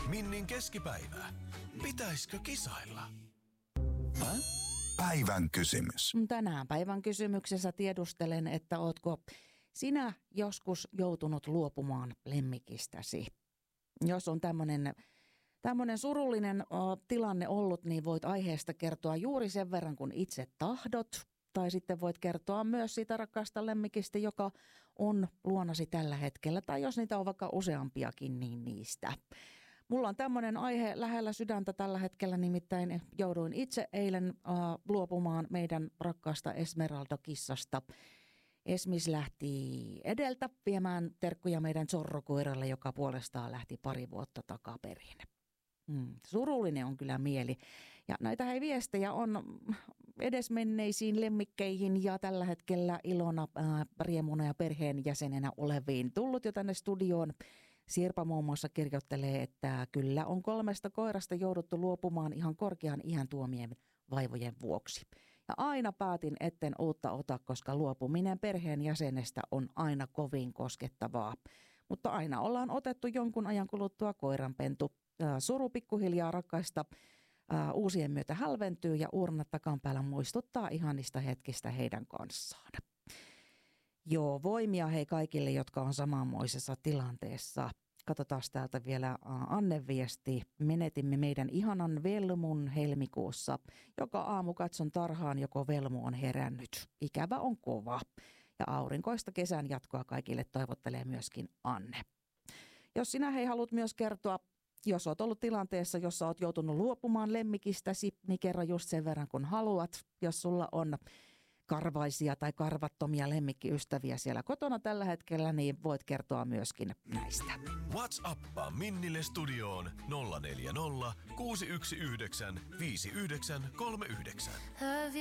Minnin keskipäivä. Pitäisikö kisailla? Päivän kysymys. Tänään päivän kysymyksessä tiedustelen, että ootko sinä joskus joutunut luopumaan lemmikistäsi? Jos on tämmöinen surullinen tilanne ollut, niin voit aiheesta kertoa juuri sen verran, kun itse tahdot. Tai sitten voit kertoa myös siitä rakkaasta lemmikistä, joka on luonasi tällä hetkellä. Tai jos niitä on vaikka useampiakin, niin niistä. Mulla on tämmöinen aihe lähellä sydäntä tällä hetkellä, nimittäin jouduin itse eilen luopumaan meidän rakkaasta Esmeralda-kissasta. Esmis lähti edeltä viemään terkkuja meidän Zorro-koiralle, joka puolestaan lähti 2 vuotta takaperin. Surullinen on kyllä mieli. Ja näitä viestejä on edesmenneisiin lemmikkeihin ja tällä hetkellä ilona, riemuna ja perheenjäsenenä oleviin tullut jo tänne studioon. Sirpa muun muassa kirjoittelee, että kyllä on 3 koirasta jouduttu luopumaan ihan korkean iän tuomien vaivojen vuoksi. Ja aina päätin, etten uutta ota, koska luopuminen perheenjäsenestä on aina kovin koskettavaa. Mutta aina ollaan otettu jonkun ajan kuluttua koiranpentu. Suru pikkuhiljaa rakkaista uusien myötä hälventyy ja uurnat takan päällä muistuttaa ihanista hetkistä heidän kanssaan. Joo, voimia hei kaikille, jotka on samanmoisessa tilanteessa. Katsotaan täältä vielä Anne viesti. Menetimme meidän ihanan Velmun helmikuussa. Joka aamu katson tarhaan, joko Velmu on herännyt. Ikävä on kova. Ja aurinkoista kesän jatkoa kaikille toivottelee myöskin Anne. Jos sinä hei haluat myös kertoa, jos olet ollut tilanteessa, jossa olet joutunut luopumaan lemmikistäsi, niin kerro just sen verran kun haluat. Jos sulla on karvaisia tai karvattomia lemmikkiystäviä siellä kotona tällä hetkellä, niin voit kertoa myöskin näistä. WhatsAppaa Minnille studioon 040 619 5939.